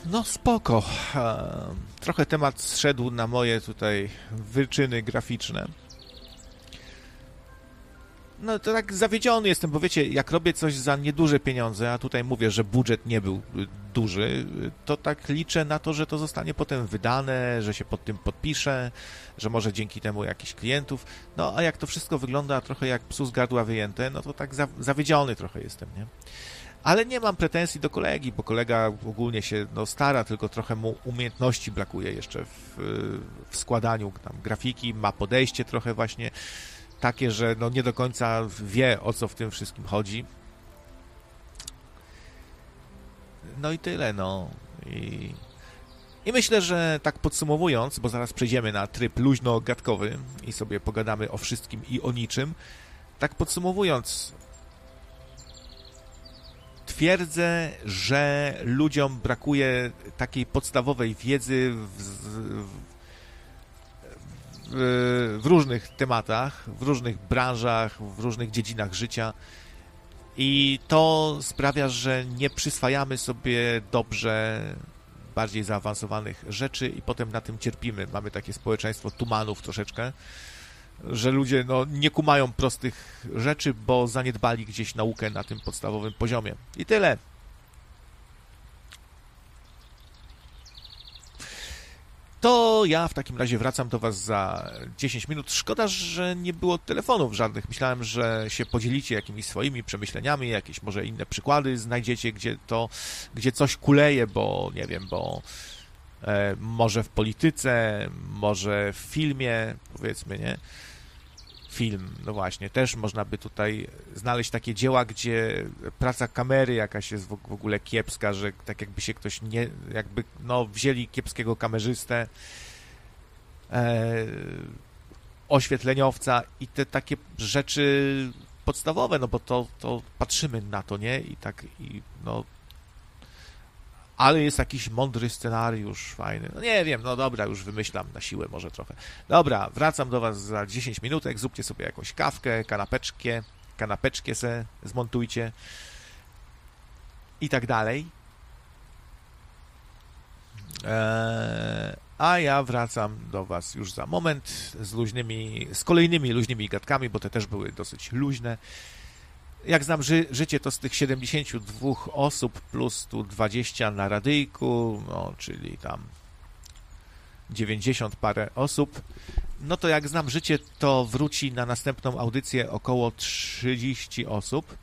No spoko. Trochę temat zszedł na moje tutaj wyczyny graficzne. No to tak zawiedziony jestem, bo wiecie, jak robię coś za nieduże pieniądze, a tutaj mówię, że budżet nie był duży, to tak liczę na to, że to zostanie potem wydane, że się pod tym podpiszę, że może dzięki temu jakichś klientów. No a jak to wszystko wygląda trochę jak psu z gardła wyjęte, no to tak zawiedziony trochę jestem, nie? Ale nie mam pretensji do kolegi, bo kolega ogólnie się stara, tylko trochę mu umiejętności brakuje jeszcze w składaniu tam grafiki, ma podejście trochę właśnie takie, że nie do końca wie, o co w tym wszystkim chodzi. No i tyle, I myślę, że tak podsumowując, bo zaraz przejdziemy na tryb luźno-gadkowy i sobie pogadamy o wszystkim i o niczym, tak podsumowując, twierdzę, że ludziom brakuje takiej podstawowej wiedzy w różnych tematach, w różnych branżach, w różnych dziedzinach życia i to sprawia, że nie przyswajamy sobie dobrze bardziej zaawansowanych rzeczy i potem na tym cierpimy. Mamy takie społeczeństwo tumanów troszeczkę, że ludzie nie kumają prostych rzeczy, bo zaniedbali gdzieś naukę na tym podstawowym poziomie. I tyle. To ja w takim razie wracam do Was za 10 minut. Szkoda, że nie było telefonów żadnych. Myślałem, że się podzielicie jakimiś swoimi przemyśleniami, jakieś może inne przykłady znajdziecie, gdzie coś kuleje, bo nie wiem, może w polityce, może w filmie, powiedzmy, nie? Film, no właśnie, też można by tutaj znaleźć takie dzieła, gdzie praca kamery jakaś jest w ogóle kiepska, że tak jakby się ktoś wzięli kiepskiego kamerzystę, oświetleniowca i te takie rzeczy podstawowe, bo to patrzymy na to, nie? Ale jest jakiś mądry scenariusz, fajny. No nie wiem, dobra, już wymyślam na siłę może trochę. Dobra, wracam do Was za 10 minutek, zróbcie sobie jakąś kawkę, kanapeczkę se zmontujcie i tak dalej. A ja wracam do Was już za moment z kolejnymi luźnymi gadkami, bo te też były dosyć luźne. Jak znam życie, to z tych 72 osób plus tu 20 na radyjku, czyli tam 90 parę osób, no to jak znam życie, to wróci na następną audycję około 30 osób.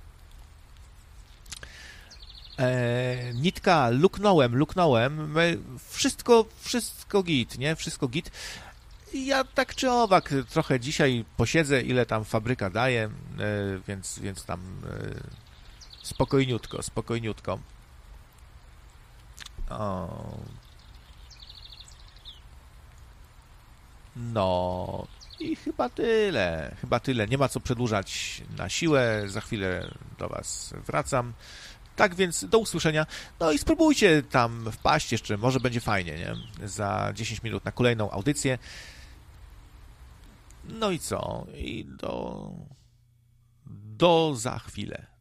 Nitka, luknąłem, wszystko git, nie? Wszystko git. Ja tak czy owak trochę dzisiaj posiedzę, ile tam fabryka daje, więc tam spokojniutko. No i chyba tyle. Nie ma co przedłużać na siłę, za chwilę do Was wracam. Tak więc do usłyszenia. No i spróbujcie tam wpaść jeszcze, może będzie fajnie, nie? Za 10 minut na kolejną audycję. No i co? I do za chwilę.